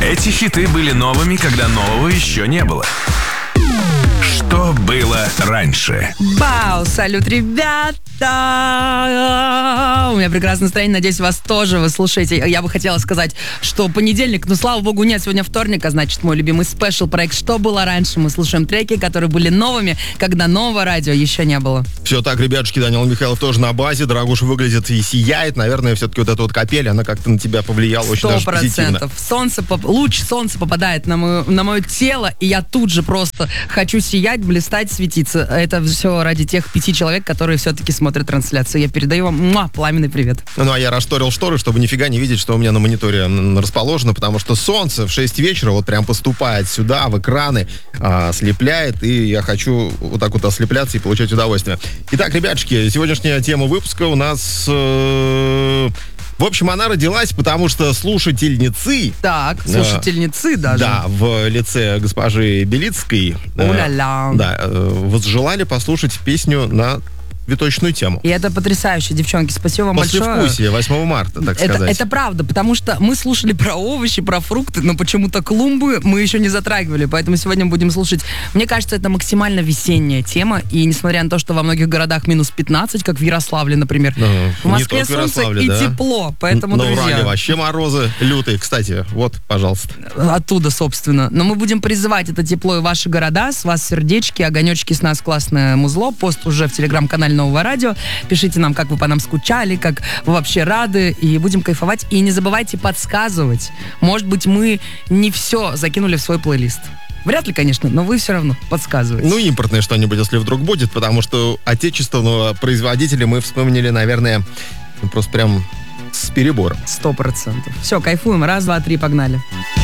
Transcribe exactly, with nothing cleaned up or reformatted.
Эти хиты были новыми, когда нового еще не было. Что было раньше? Бау! Салют, ребята! У меня прекрасное настроение, надеюсь, вас тоже. Вы слушаете. Я бы хотела сказать, что понедельник, но слава богу, нет, сегодня вторник, а значит, мой любимый спешл проект «Что было раньше». Мы слушаем треки, которые были новыми, когда нового радио еще не было. Все так, ребятушки, Данил Михайлов тоже на базе. Дорогуша выглядит и сияет. Наверное, все-таки вот эта вот капель, она как-то на тебя повлияла очень даже позитивно. Солнце, луч солнца попадает на мое, на мое тело, и я тут же просто хочу сиять, блистать, светиться. Это все ради тех пяти человек, которые все-таки смотрят трансляцию. Я передаю вам муа, пламенный привет. Ну, а я расшторил шторы, чтобы нифига не видеть, что у меня на мониторе расположено, потому что солнце в шесть вечера вот прям поступает сюда, в экраны, а, ослепляет, и я хочу вот так вот ослепляться и получать удовольствие. Итак, ребятушки, сегодняшняя тема выпуска у нас... Э- В общем, она родилась, потому что слушательницы... Так, слушательницы э, даже. Да, в лице госпожи Белицкой... О-ля-ля. Э, да, э, возжелали послушать песню на цветочную тему. И это потрясающе, девчонки. Спасибо вам большое. Послевкусие, восьмого марта, так это, сказать. Это правда, потому что мы слушали про овощи, про фрукты, но почему-то клумбы мы еще не затрагивали, поэтому сегодня будем слушать. Мне кажется, это максимально весенняя тема, и несмотря на то, что во многих городах минус пятнадцать, как в Ярославле, например, ну, в Москве солнце и да? тепло, поэтому, но друзья... в Урале вообще морозы лютые. Кстати, вот, пожалуйста. Оттуда, собственно. Но мы будем призывать это тепло и ваши города. С вас сердечки, огонечки, с нас классное музло. Пост уже в телеграм-канале Нового радио. Пишите нам, как вы по нам скучали, как вы вообще рады, и будем кайфовать. И не забывайте подсказывать. Может быть, мы не все закинули в свой плейлист. Вряд ли, конечно, но вы все равно подсказываете. Ну, импортное что-нибудь, если вдруг будет, потому что отечественного производителя мы вспомнили, наверное, просто прям с перебором. Сто процентов. Все, кайфуем. Раз, два, три, погнали.